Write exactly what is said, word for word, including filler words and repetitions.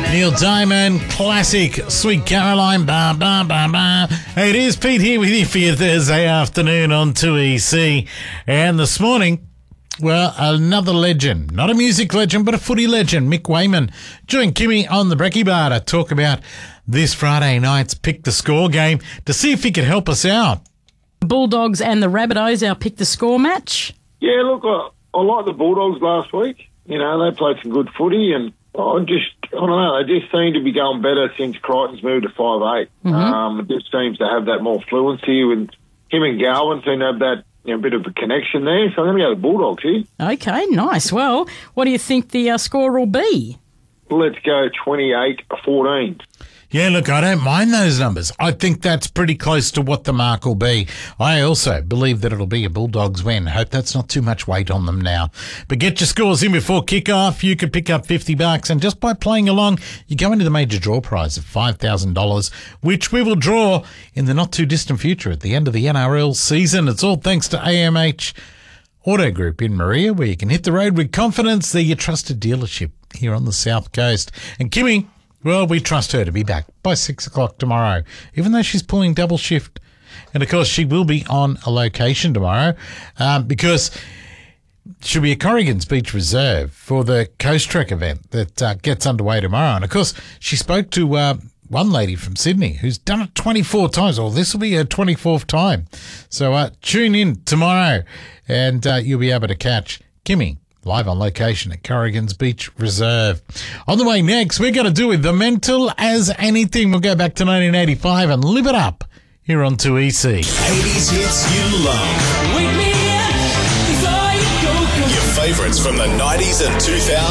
Neil Diamond, classic, Sweet Caroline, ba ba ba ba. Hey, it is Pete here with you for your Thursday afternoon on two E C. And this morning, well, another legend, not a music legend, but a footy legend, Mick Wayman, joined Kimmy on the Brekkie Bar to talk about this Friday night's Pick the Score game to see if he could help us out. Bulldogs and the Rabbitohs, our Pick the Score match. Yeah, look, I, I like the Bulldogs last week. You know, they played some good footy, and I just, I don't know, they just seem to be going better since Crichton's moved to five eight. Mm-hmm. Um, it just seems to have that more fluency with him and Galvin seem to have that, you know, bit of a connection there. So I'm going to go to the Bulldogs here. Okay, nice. Well, what do you think the uh, score will be? Let's go twenty-eight fourteen. Yeah, look, I don't mind those numbers. I think that's pretty close to what the mark will be. I also believe that it'll be a Bulldogs win. Hope that's not too much weight on them now. But get your scores in before kickoff. You could pick up fifty bucks, and just by playing along, you go into the major draw prize of five thousand dollars, which we will draw in the not-too-distant future at the end of the N R L season. It's all thanks to A M H Auto Group in Maria, where you can hit the road with confidence. They're your trusted dealership here on the South Coast. And Kimmy, well, we trust her to be back by six o'clock tomorrow, even though she's pulling double shift. And, of course, she will be on a location tomorrow um, because she'll be at Corrigan's Beach Reserve for the Coast Trek event that uh, gets underway tomorrow. And, of course, she spoke to uh, one lady from Sydney who's done it twenty-four times. Well, this will be her twenty-fourth time. So uh, tune in tomorrow and uh, you'll be able to catch Kimmy live on location at Corrigan's Beach Reserve. On the way next, we're going to do with The Mental as Anything. We'll go back to nineteen eighty-five and live it up here on two E C. eighties hits you love. Wake me up before you go. Your favourites from the nineties and two thousands.